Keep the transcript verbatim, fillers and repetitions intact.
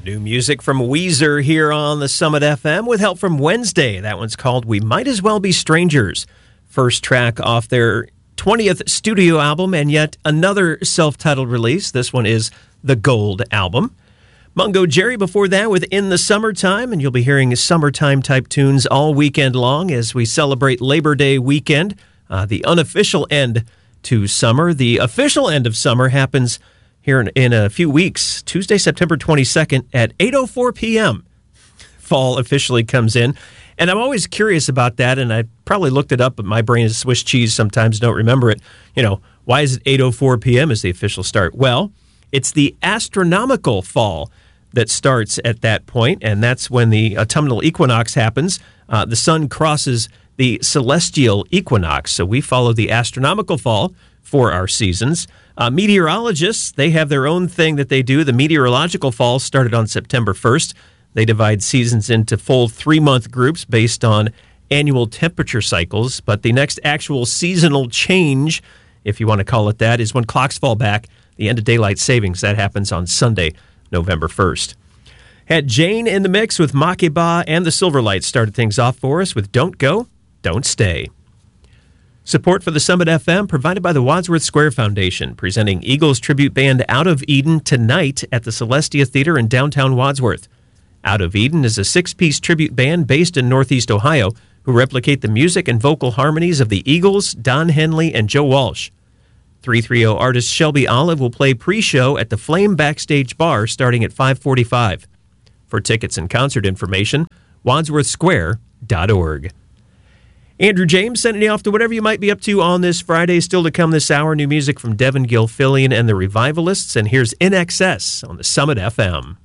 New music from Weezer here on the Summit F M with help from Wednesday. That one's called We Might As Well Be Strangers. First track off their twentieth studio album, and yet another self-titled release. This one is the Gold album. Mungo Jerry before that with In the Summertime, and you'll be hearing summertime-type tunes all weekend long as we celebrate Labor Day weekend, uh, the unofficial end to summer. The official end of summer happens here in, in a few weeks, Tuesday, September twenty-second at eight oh four p.m. Fall officially comes in. And I'm always curious about that, and I probably looked it up, but my brain is Swiss cheese, sometimes don't remember it. You know, why is it eight oh four p.m. as the official start? Well, it's the astronomical fall that starts at that point, and that's when the autumnal equinox happens. Uh, the sun crosses the celestial equinox, so we follow the astronomical fall for our seasons. Uh, meteorologists, they have their own thing that they do. The meteorological fall started on September first. They divide seasons into full three-month groups based on annual temperature cycles. But the next actual seasonal change, if you want to call it that, is when clocks fall back, the end of daylight savings. That happens on Sunday, November first. Had Jane in the mix with Makeba, and the Silverlights started things off for us with Don't Go, Don't Stay. Support for the Summit F M provided by the Wadsworth Square Foundation, presenting Eagles tribute band Out of Eden tonight at the Celestia Theater in downtown Wadsworth. Out of Eden is a six-piece tribute band based in Northeast Ohio who replicate the music and vocal harmonies of the Eagles, Don Henley, and Joe Walsh. three thirty artist Shelby Olive will play pre-show at the Flame Backstage Bar starting at five forty-five. For tickets and concert information, wadsworth square dot org. Andrew James sending you off to whatever you might be up to on this Friday. Still to come this hour, new music from Devin Gilfillian and the Revivalists. And here's In Excess on the Summit F M.